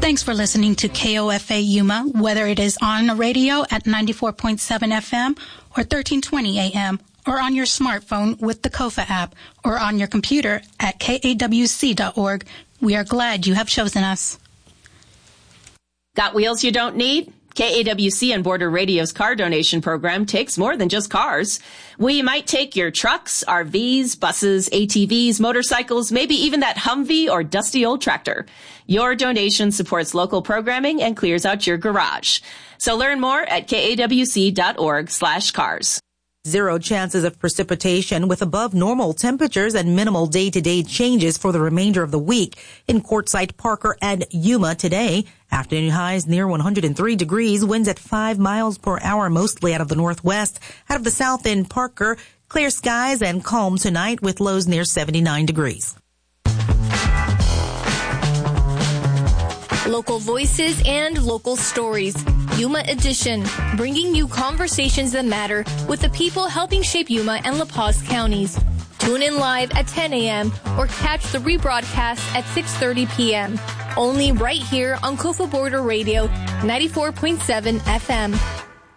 Thanks for listening to KOFA Yuma, whether it is on the radio at 94.7 FM or 1320 AM, or on your smartphone with the KOFA app, or on your computer at kawc.org. We are glad you have chosen us. Got wheels you don't need? KAWC and Border Radio's car donation program takes more than just cars. We might take your trucks, RVs, buses, ATVs, motorcycles, maybe even that Humvee or dusty old tractor. Your donation supports local programming and clears out your garage. So learn more at kawc.org/cars. 0 chances of precipitation with above normal temperatures and minimal day-to-day changes for the remainder of the week. In Quartzsite, Parker, and Yuma today, afternoon highs near 103 degrees, winds at 5 miles per hour, mostly out of the northwest. Out of the south in Parker, clear skies and calm tonight with lows near 79 degrees. Local voices and local stories. Yuma Edition, bringing you conversations that matter with the people helping shape Yuma and La Paz counties. Tune in live at 10 a.m. or catch the rebroadcast at 6:30 p.m. Only right here on KOFA Border Radio 94.7 FM.